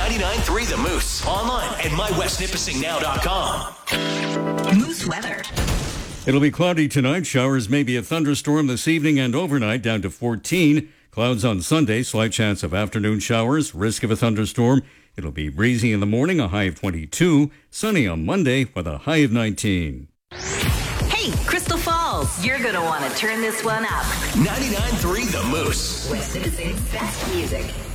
99.3 The Moose. Online at mywestnipissingnow.com. Moose weather. It'll be cloudy tonight. Showers, maybe a thunderstorm this evening and overnight, down to 14. Clouds on Sunday, slight chance of afternoon showers, risk of a thunderstorm. It'll be breezy in the morning, a high of 22. Sunny on Monday with a high of 19. Hey, Crystal Falls, you're going to want to turn this one up. 99.3 The Moose. West Nipissing's best music.